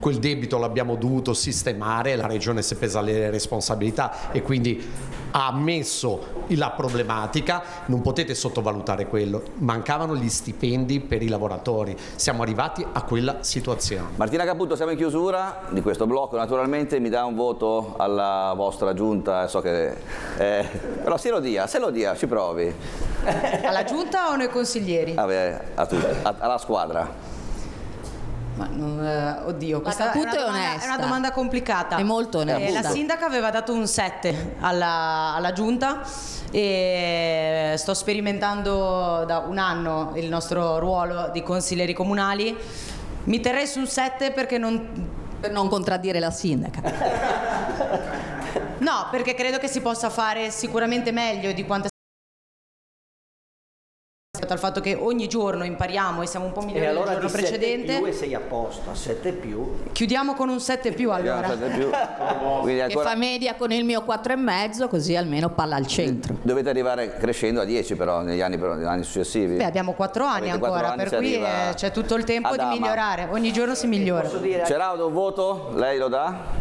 Quel debito l'abbiamo dovuto sistemare, la Regione si è presa le responsabilità e quindi ha ammesso la problematica. Non potete sottovalutare quello, mancavano gli stipendi per i lavoratori, siamo arrivati a quella situazione. Martina Caputo, siamo in chiusura di questo blocco, naturalmente mi dà un voto alla vostra giunta, so che però se lo dia, ci provi. Alla giunta o noi consiglieri? Vabbè, alla squadra. Ma oddio, questa Caputo è una domanda complicata. È molto onesta. La sindaca aveva dato un 7 alla giunta e sto sperimentando da un anno il nostro ruolo di consiglieri comunali. Mi terrei sul 7 perché per non contraddire la sindaca. No, perché credo che si possa fare sicuramente meglio di quanto al fatto che ogni giorno impariamo e siamo un po' migliori del giorno precedente. Più e sei a posto, a 7 più. Chiudiamo con un 7 più allora. Quindi Che fa media con il mio 4,5, così almeno palla al centro. Dovete arrivare crescendo a 10 però negli anni successivi. Beh, abbiamo 4 anni Avete 4 ancora, anni, per cui arriva c'è tutto il tempo ad di Ama. migliorare. Ogni giorno si migliora. Ceraudo, un voto? Lei lo dà?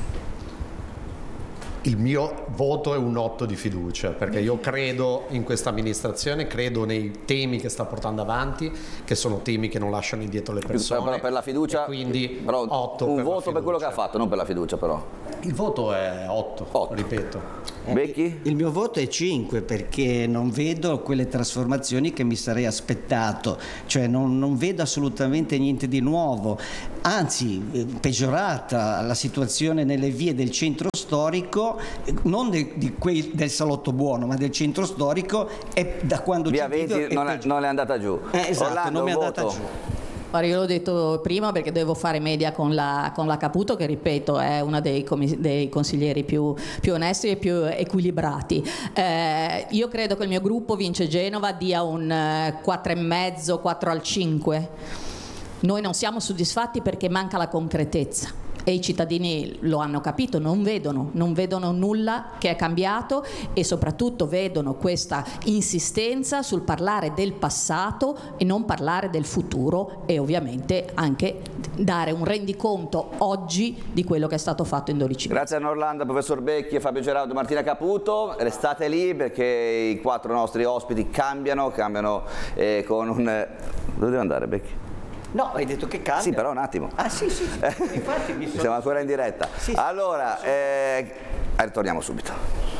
Il mio voto è un 8 di fiducia, perché io credo in questa amministrazione, credo nei temi che sta portando avanti, che sono temi che non lasciano indietro le persone. Però per la fiducia, quindi però 8 un per voto per quello che ha fatto, non per la fiducia però. Il voto è 8. Ripeto. Becchi? Il mio voto è 5 perché non vedo quelle trasformazioni che mi sarei aspettato, cioè non vedo assolutamente niente di nuovo, anzi peggiorata la situazione nelle vie del centro storico, non del salotto buono, ma del centro storico, e da quando Via 20 non è andata giù. Esatto, Orlando, non mi è un andata voto. giù. Guarda, io l'ho detto prima perché devo fare media con la Caputo, che ripeto è una dei consiglieri più onesti e più equilibrati. Io credo che il mio gruppo Vince Genova dia un 4,5, 4 al 5. Noi non siamo soddisfatti perché manca la concretezza. E i cittadini lo hanno capito, non vedono nulla che è cambiato e soprattutto vedono questa insistenza sul parlare del passato e non parlare del futuro, e ovviamente anche dare un rendiconto oggi di quello che è stato fatto in 12 mesi. Grazie a Orlando, professor Becchi, Fabio Geraudo, Martina Caputo. Restate lì perché i 4 nostri ospiti cambiano con un... Dove deve andare Becchi? No, hai detto che cambia. Sì, però un attimo. Ah sì, infatti Siamo ancora in diretta. Sì. Allora, ritorniamo subito.